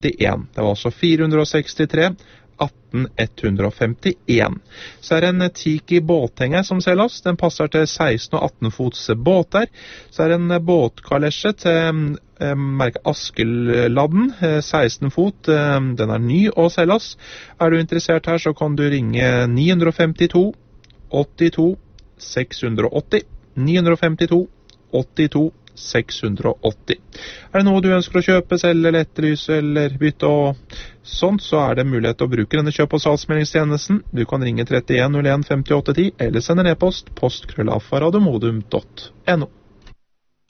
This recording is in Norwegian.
181. Det var altså 463 18 151. Så er det en Tiki båthenger som selges. Den passer til 16 og 18 fots båter. Så er det en båtkalesje til merket Askeladden, 16 fot. Den er ny og selges. Er du interessert her, så kan du ringe 952 82 680. 952 82 680. Er det noe du ønsker å kjøpe, selge, eller etterlyse, eller bytte og sånt, så er det mulighet til å bruke denne kjøp- og salgsmeldingstjenesten. Du kan ringe 31 01 58 10, eller sende en e-post, post@radiomodum.no.